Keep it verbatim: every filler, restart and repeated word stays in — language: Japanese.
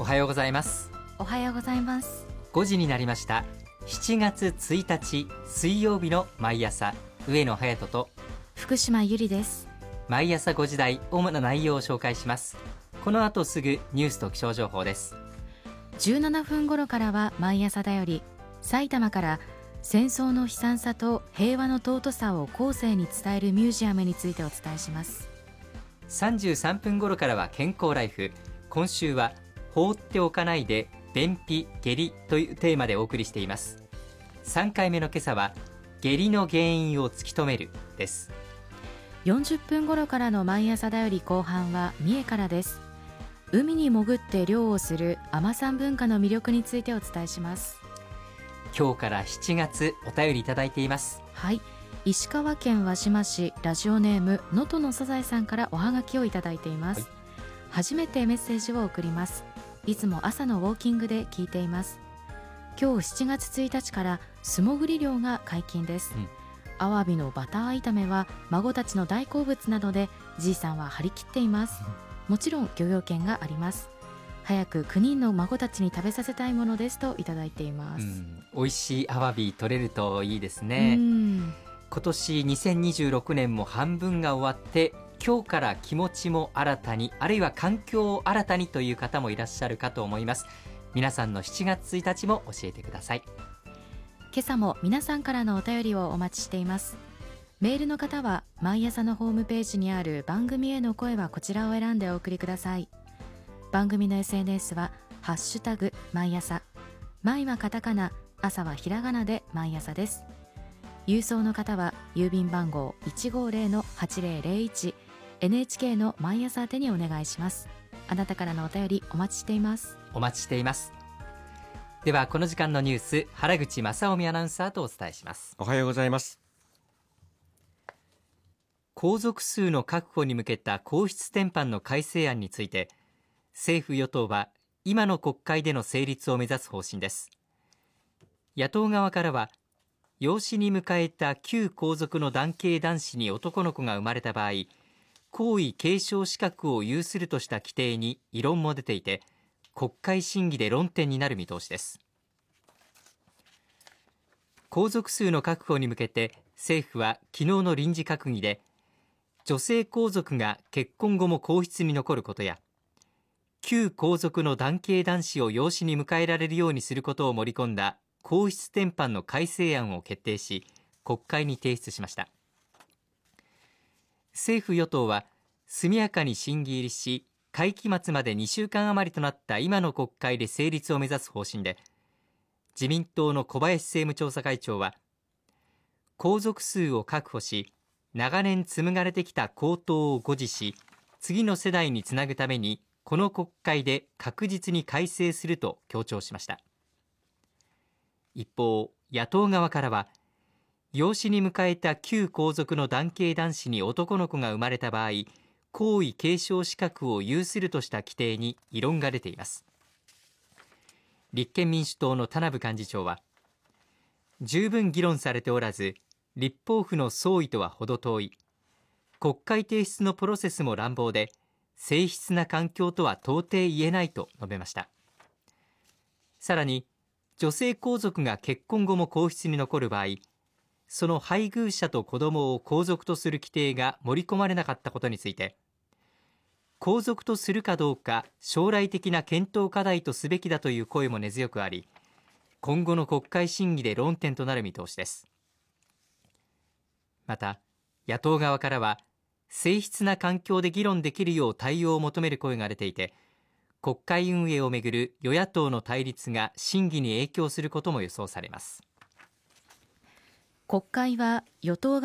はようございます。 おはようございます。 ごじになりました。しちがつついたち水曜日の毎朝、上野隼人と福島ゆりです。 毎朝ごじ台、主な内容を紹介します。この後すぐニュースと気象情報です。 じゅうななふん頃からは毎朝だより、埼玉から戦争の悲惨さと平和の尊さを後世に伝えるミュージアムについてお伝えします。 さんじゅうさんぷん頃からは健康ライフ。今週は放っておかないで便秘下痢というテーマでお送りしています。さんかいめの今朝は下痢の原因を突き止めるです。 よんじゅっぷん頃からの毎朝だより後半は三重からです。海に潜って漁をする海女さん文化の魅力についてお伝えします。 今日からしちがつ、お便りいただいています。 はい、石川県輪島市ラジオネーム能登のサザエさんからおはがきをいただいています。はい、初めてメッセージを送ります。いつも朝のウォーキングで聞いています。今日しちがつついたちから素潜り漁が解禁です。うん、アワビのバター炒めは孫たちの大好物なので、じいさんは張り切っています。うん、もちろん漁業権があります。早くきゅうにんの孫たちに食べさせたいものですといただいています。うん、 美味しいアワビ取れるといいですね。うん、今年にせんにじゅうろくねんも半分が終わって、今日から気持ちも新たに、あるいは環境を新たにという方もいらっしゃるかと思います。皆さんのしちがつついたちも教えてください。 今朝も皆さんからのお便りをお待ちしています。メールの方は毎朝のホームページにある番組への声はこちらを選んでお送りください。番組の エスエヌエス はハッシュタグ毎朝、毎はカタカナ、朝はひらがなで毎朝です。郵送の方は郵便番号 いちごーぜろのはちぜろぜろいち、 エヌエイチケー の毎朝宛てにお願いします。あなたからのお便りお待ちしています。 お待ちしています。ではこの時間のニュース、原口正臣アナウンサーとお伝えします。 おはようございます。 皇族数の確保に向けた皇室典範の改正案について、政府与党は今の国会での成立を目指す方針です。野党側からは、養子に迎えた旧皇族の男系男子に男の子が生まれた場合、皇位継承資格を有するとした規定に異論も出ていて、国会審議で論点になる見通しです。皇族数の確保に向けて政府は昨日の臨時閣議で、女性皇族が結婚後も皇室に残ることや、旧皇族の男系男子を養子に迎えられるようにすることを盛り込んだ皇室典範の改正案を決定し、国会に提出しました。政府与党は速やかに審議入りし、会期末までにしゅうかん余りとなった今の国会で成立を目指す方針で、自民党の小林政務調査会長は、皇族数を確保し、長年紡がれてきた皇統を護持し、次の世代につなぐためにこの国会で確実に改正すると強調しました。一方、野党側からは、養子に迎えた旧皇族の男系男子に男の子が生まれた場合、皇位継承資格を有するとした規定に異論が出ています。立憲民主党の田名部幹事長は、十分議論されておらず、立法府の総意とは程遠い、国会提出のプロセスも乱暴で、静謐な環境とは到底言えないと述べました。さらに、女性皇族が結婚後も皇室に残る場合、その配偶者と子供を皇族とする規定が盛り込まれなかったことについて、皇族とするかどうか将来的な検討課題とすべきだという声も根強くあり、今後の国会審議で論点となる見通しです。また、野党側からは、静謐な環境で議論できるよう対応を求める声が出ていて、国会運営をめぐる与野党の対立が審議に影響することも予想されます。 国会は与党側